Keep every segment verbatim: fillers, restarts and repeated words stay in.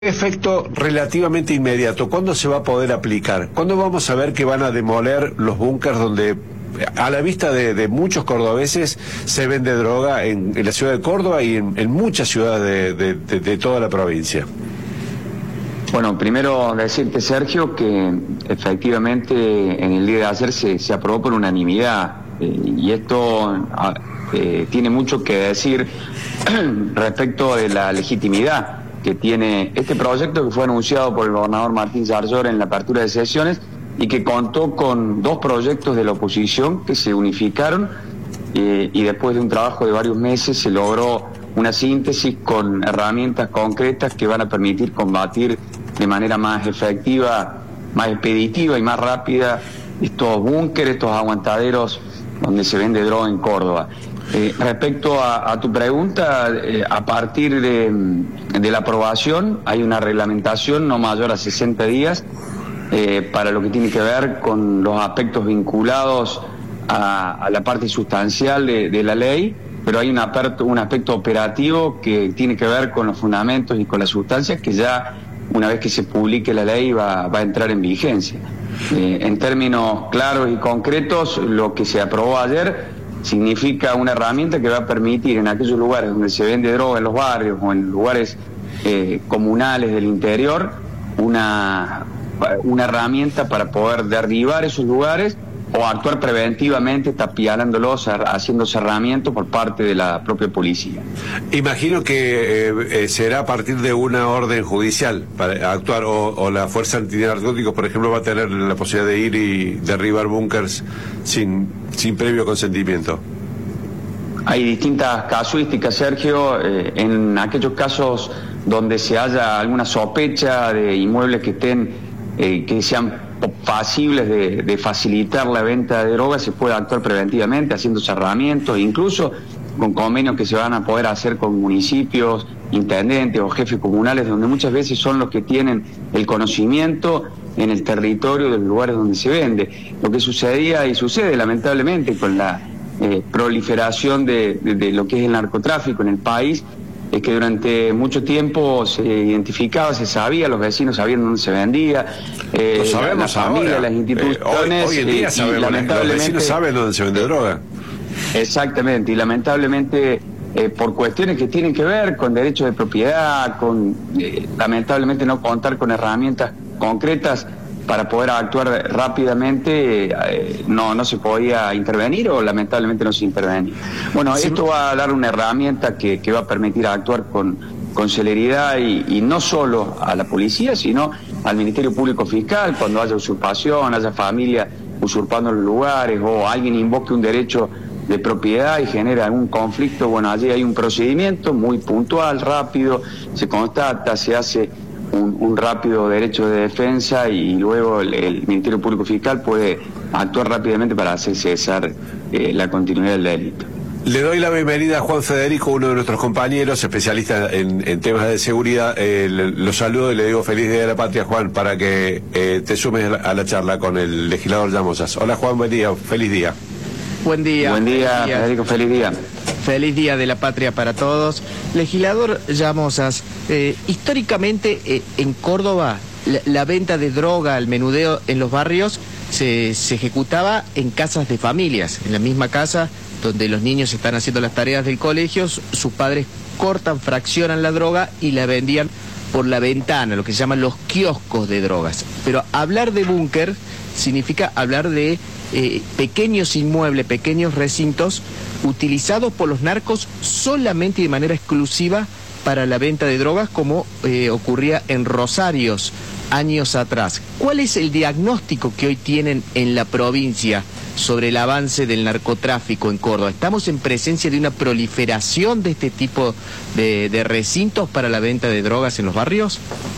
Efecto relativamente inmediato. ¿Cuándo se va a poder aplicar? ¿Cuándo vamos a ver que van a demoler los búnkers donde, a la vista de, de muchos cordobeses, se vende droga en, en la ciudad de Córdoba y en, en muchas ciudades de, de, de, de toda la provincia? Bueno, primero decirte, Sergio, que efectivamente en el día de ayer se, se aprobó por unanimidad eh, y esto eh, tiene mucho que decir respecto de la legitimidad que tiene este proyecto, que fue anunciado por el gobernador Martín Zarzor en la apertura de sesiones y que contó con dos proyectos de la oposición que se unificaron eh, y después de un trabajo de varios meses se logró una síntesis con herramientas concretas que van a permitir combatir de manera más efectiva, más expeditiva y más rápida estos búnkeres, estos aguantaderos donde se vende droga en Córdoba. Eh, respecto a, a tu pregunta, eh, a partir de, de la aprobación hay una reglamentación no mayor a sesenta días eh, para lo que tiene que ver con los aspectos vinculados a, a la parte sustancial de, de la ley, pero hay un aspecto, un aspecto operativo que tiene que ver con los fundamentos y con las sustancias que ya una vez que se publique la ley va, va a entrar en vigencia. Eh, en términos claros y concretos, lo que se aprobó ayer significa una herramienta que va a permitir en aquellos lugares donde se vende droga, en los barrios o en lugares eh, comunales del interior, una, una herramienta para poder derribar esos lugares o actuar preventivamente tapiándolos, haciendo cerramientos por parte de la propia policía. Imagino que eh, eh, será a partir de una orden judicial para actuar, o, o la Fuerza Antinarcóticos, por ejemplo, va a tener la posibilidad de ir y derribar búnkers sin, sin previo consentimiento. Hay distintas casuísticas, Sergio. Eh, en aquellos casos donde se haya alguna sospecha de inmuebles que estén, eh, que sean pasibles de, de facilitar la venta de drogas, se puede actuar preventivamente haciendo cerramientos, incluso con convenios que se van a poder hacer con municipios, intendentes o jefes comunales, donde muchas veces son los que tienen el conocimiento en el territorio de los lugares donde se vende. Lo que sucedía y sucede lamentablemente con la eh, proliferación de, de, de lo que es el narcotráfico en el país, es que durante mucho tiempo se identificaba, se sabía, los vecinos sabían dónde se vendía, eh, lo sabemos la familia, ahora. las instituciones. Eh, hoy, hoy en día eh, sabemos, lamentablemente, los vecinos saben dónde se vende droga. Exactamente, y lamentablemente eh, por cuestiones que tienen que ver con derechos de propiedad, con eh, lamentablemente no contar con herramientas concretas para poder actuar rápidamente, eh, no no se podía intervenir o lamentablemente no se intervenía. Bueno, sí. Esto va a dar una herramienta que, que va a permitir actuar con, con celeridad y, y no solo a la policía, sino al Ministerio Público Fiscal cuando haya usurpación, haya familia usurpando los lugares o alguien invoque un derecho de propiedad y genera algún conflicto. Bueno, allí hay un procedimiento muy puntual, rápido, se constata, se hace Un, un rápido derecho de defensa y luego el, el Ministerio Público Fiscal puede actuar rápidamente para hacer cesar eh, la continuidad del delito. Le doy la bienvenida a Juan Federico, uno de nuestros compañeros, especialista en, en temas de seguridad. Eh, lo saludo y le digo feliz Día de la Patria, Juan, para que eh, te sumes a la, a la charla con el legislador Llamosas. Hola, Juan, buen día, feliz día. Buen día. Buen día, día. Federico, feliz día. Feliz Día de la Patria para todos. Legislador Llamosas, eh, históricamente eh, en Córdoba la, la venta de droga, el menudeo en los barrios se, se ejecutaba en casas de familias, en la misma casa donde los niños están haciendo las tareas del colegio, sus padres cortan, fraccionan la droga y la vendían por la ventana, lo que se llaman los kioscos de drogas. Pero hablar de búnker significa hablar de eh, pequeños inmuebles, pequeños recintos utilizados por los narcos solamente y de manera exclusiva para la venta de drogas, como eh, ocurría en Rosarios años atrás. ¿Cuál es el diagnóstico que hoy tienen en la provincia sobre el avance del narcotráfico en Córdoba? ¿Estamos en presencia de una proliferación de este tipo de, de recintos para la venta de drogas en los barrios?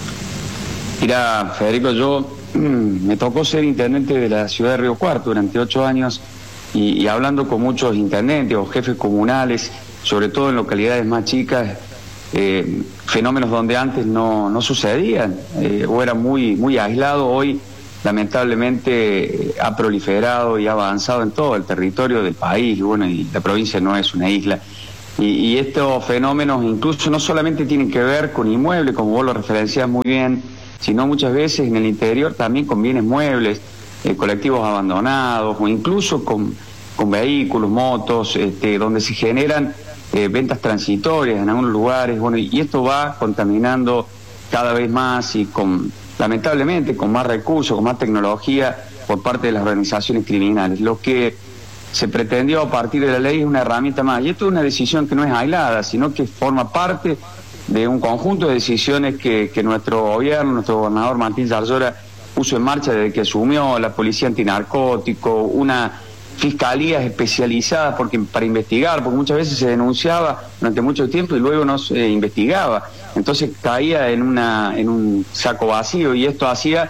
Mira, Federico, yo mmm, me tocó ser intendente de la ciudad de Río Cuarto durante ocho años y, y hablando con muchos intendentes o jefes comunales, sobre todo en localidades más chicas, eh, fenómenos donde antes no, no sucedían eh, o era muy, muy aislado, hoy lamentablemente eh, ha proliferado y ha avanzado en todo el territorio del país, y bueno, y la provincia no es una isla. Y, y estos fenómenos incluso no solamente tienen que ver con inmuebles, como vos lo referenciás muy bien, sino muchas veces en el interior también con bienes muebles, eh, colectivos abandonados, o incluso con, con vehículos, motos, este, donde se generan eh, ventas transitorias en algunos lugares. Bueno, y esto va contaminando cada vez más y con, lamentablemente, con más recursos, con más tecnología por parte de las organizaciones criminales. Lo que se pretendió a partir de la ley es una herramienta más, y esto es una decisión que no es aislada, sino que forma parte de un conjunto de decisiones que, que nuestro gobierno, nuestro gobernador Martín Zarzora puso en marcha desde que asumió, la policía antinarcótico, una fiscalías especializadas porque, para investigar, porque muchas veces se denunciaba durante mucho tiempo y luego no se investigaba, entonces caía en una en un saco vacío, y esto hacía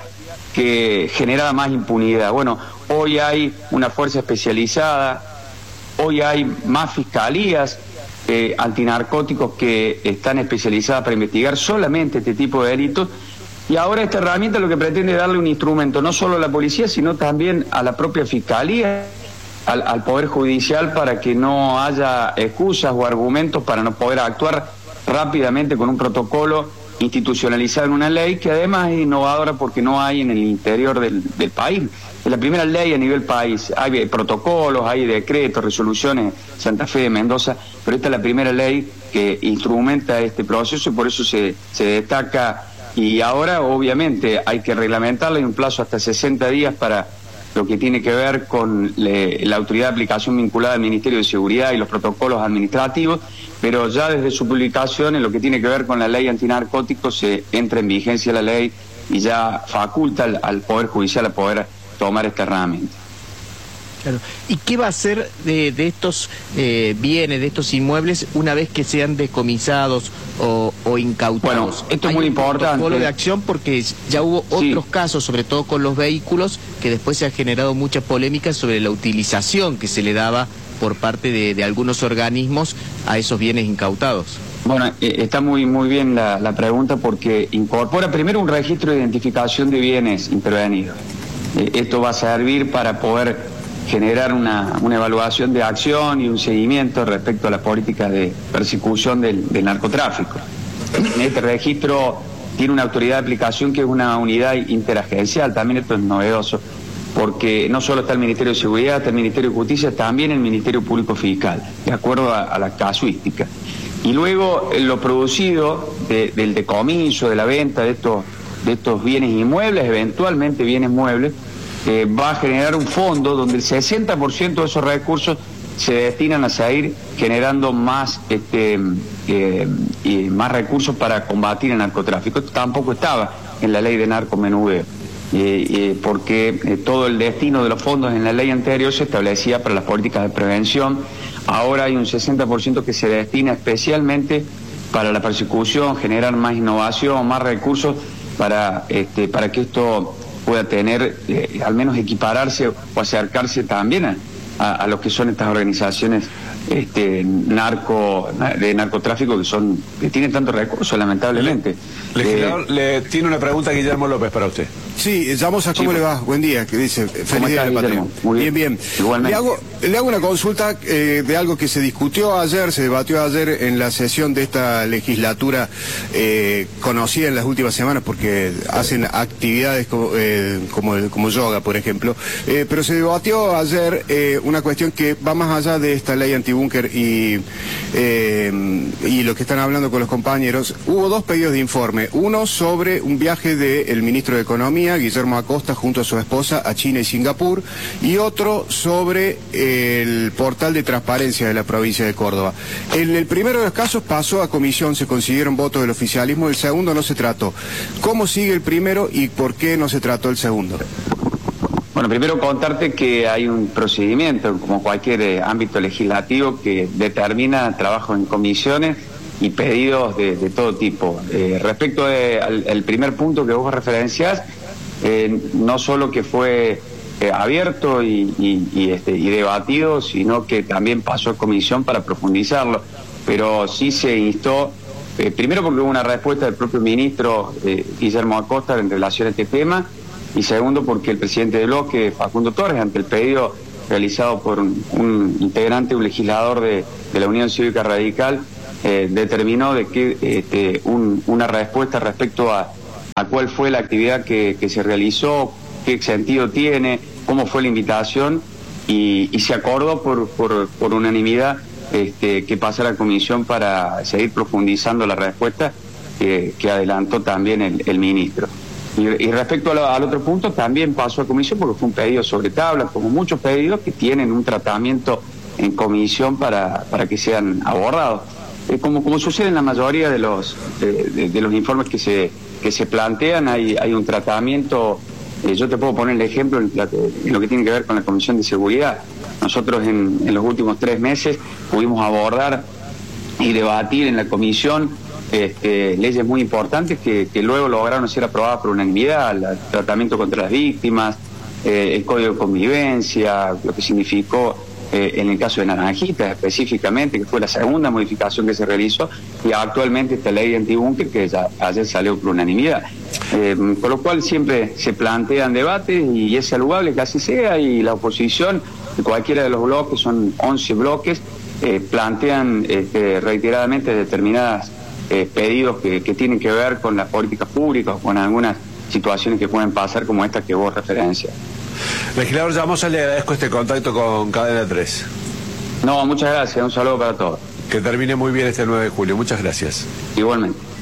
que generara más impunidad. Bueno, hoy hay una fuerza especializada, hoy hay más fiscalías eh, antinarcóticos que están especializadas para investigar solamente este tipo de delitos. Y ahora esta herramienta lo que pretende es darle un instrumento no solo a la policía, sino también a la propia fiscalía, al, al Poder Judicial, para que no haya excusas o argumentos para no poder actuar rápidamente con un protocolo institucionalizado en una ley que además es innovadora porque no hay en el interior del, del país. Es la primera ley a nivel país. Hay protocolos, hay decretos, resoluciones, Santa Fe, Mendoza, pero esta es la primera ley que instrumenta este proceso y por eso se, se destaca. Y ahora, obviamente, hay que reglamentarla en un plazo hasta sesenta días para lo que tiene que ver con le, la autoridad de aplicación vinculada al Ministerio de Seguridad y los protocolos administrativos, pero ya desde su publicación, en lo que tiene que ver con la ley antinarcóticos, se entra en vigencia la ley y ya faculta al, al Poder Judicial a poder tomar esta herramienta. Claro. ¿Y qué va a hacer de, de estos eh, bienes, de estos inmuebles, una vez que sean decomisados o, o incautados? Bueno, esto es muy importante. Hay un protocolo de acción porque ya hubo otros sí. casos, sobre todo con los vehículos, que después se ha generado mucha polémica sobre la utilización que se le daba por parte de, de algunos organismos a esos bienes incautados. Bueno, eh, está muy muy bien la, la pregunta porque incorpora primero un registro de identificación de bienes intervenidos. Eh, esto va a servir para poder generar una, una evaluación de acción y un seguimiento respecto a las políticas de persecución del, del narcotráfico. Este registro tiene una autoridad de aplicación que es una unidad interagencial, también esto es novedoso, porque no solo está el Ministerio de Seguridad, está el Ministerio de Justicia, también el Ministerio Público Fiscal, de acuerdo a, a la casuística. Y luego lo producido de, del decomiso, de la venta de estos, de estos bienes inmuebles, eventualmente bienes muebles, Eh, va a generar un fondo donde el sesenta por ciento de esos recursos se destinan a seguir generando más este eh, y más recursos para combatir el narcotráfico. Esto tampoco estaba en la ley de narcomenudeo, eh, eh, porque eh, todo el destino de los fondos en la ley anterior se establecía para las políticas de prevención. Ahora hay un sesenta por ciento que se destina especialmente para la persecución, generar más innovación, más recursos para, este, para que esto pueda tener, eh, al menos equipararse o acercarse también a, a, a lo que son estas organizaciones este, narco de narcotráfico que son que tienen tantos recursos, lamentablemente. Legislador, eh, le tiene una pregunta a Guillermo López para usted. Sí, Llamosa, ¿cómo sí, le va? Buen día, que dice, feliz día del patrimonio. Muy bien, bien. bien. Igualmente. Le hago, le hago una consulta eh, de algo que se discutió ayer, se debatió ayer en la sesión de esta legislatura eh, conocida en las últimas semanas porque hacen actividades como, eh, como, como yoga, por ejemplo, eh, pero se debatió ayer eh, una cuestión que va más allá de esta ley antibúnker y, eh, y lo que están hablando con los compañeros. Hubo dos pedidos de informe, uno sobre un viaje del ministro de Economía, Guillermo Acosta, junto a su esposa a China y Singapur, y otro sobre el portal de transparencia de la provincia de Córdoba. En el primero de los casos pasó a comisión, se consiguieron votos del oficialismo, el segundo no se trató. ¿Cómo sigue el primero y por qué no se trató el segundo? Bueno, primero contarte que hay un procedimiento, como cualquier eh, ámbito legislativo, que determina trabajo en comisiones y pedidos de, de todo tipo. Eh, respecto de, al, al primer punto que vos referenciás, eh, no solo que fue eh, abierto y, y, y, este, y debatido, sino que también pasó a comisión para profundizarlo, pero sí se instó, eh, primero porque hubo una respuesta del propio ministro eh, Guillermo Acosta en relación a este tema, y segundo porque el presidente del bloque, Facundo Torres, ante el pedido realizado por un, un integrante, un legislador de, de la Unión Cívica Radical, eh, determinó de que este, un, una respuesta respecto a, a cuál fue la actividad que, que se realizó, qué sentido tiene, cómo fue la invitación, y, y se acordó por, por, por unanimidad este, que pasa a la comisión para seguir profundizando la respuesta que, que adelantó también el, el ministro. Y, y respecto a lo, al otro punto, también pasó a comisión porque fue un pedido sobre tabla, como muchos pedidos que tienen un tratamiento en comisión para, para que sean abordados. Eh, como, como sucede en la mayoría de los, de, de, de los informes que se, que se plantean, hay, hay un tratamiento. Eh, yo te puedo poner el ejemplo en, la, en lo que tiene que ver con la Comisión de Seguridad. Nosotros en, en los últimos tres meses pudimos abordar y debatir en la comisión Este, leyes muy importantes que, que luego lograron ser aprobadas por unanimidad: el tratamiento contra las víctimas, eh, el código de convivencia, lo que significó eh, en el caso de Naranjita específicamente, que fue la segunda modificación que se realizó, y actualmente esta ley antibúnker que ya ayer salió por unanimidad. Eh, por lo cual siempre se plantean debates y es saludable que así sea, y la oposición de cualquiera de los bloques, son once bloques, eh, plantean este, reiteradamente determinadas Eh, pedidos que, que tienen que ver con las políticas públicas, con algunas situaciones que pueden pasar como esta que vos referencias. Legislador Llamosa, le agradezco este contacto con Cadena tres. No, muchas gracias, un saludo para todos. Que termine muy bien este nueve de julio, muchas gracias. Igualmente.